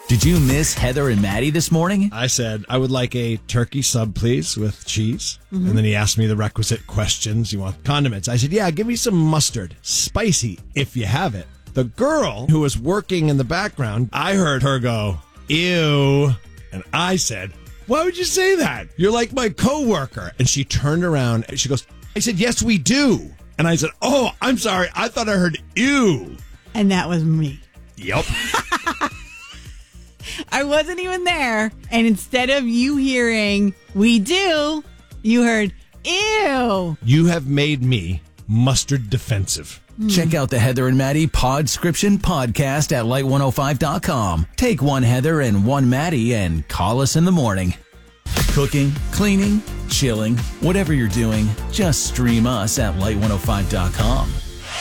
Did you miss Heather and Maddie this morning? I said, I would like a turkey sub, please, with cheese. And then he asked me the requisite questions. You want condiments? I said, yeah, give me some mustard. Spicy, if you have it. The girl who was working in the background, I heard her go, ew. And I said, why would you say that? You're like my coworker. And she turned around and she goes, I said, yes, we do. And I said, oh, I'm sorry. I thought I heard ew. And that was me. Yep. I wasn't even there. And instead of you hearing, we do, you heard, ew. You have made me mustard defensive. Check out the Heather and Maddie Podscription podcast at light105.com. Take one Heather and one Maddie and call us in the morning. Cooking, cleaning, chilling, whatever you're doing, just stream us at light105.com.